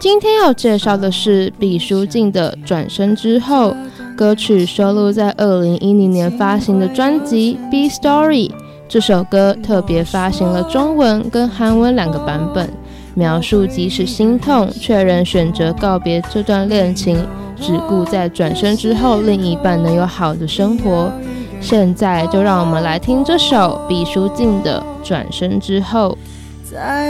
今天要介绍的是毕书尽的《转身之后》，歌曲收录在2010年发行的专辑《B Story》。这首歌特别发行了中文跟韩文2个版本，描述即使心痛，却仍选择告别这段恋情，只顾在转身之后另一半能有好的生活。现在就让我们来听这首毕书尽的《转身之后》。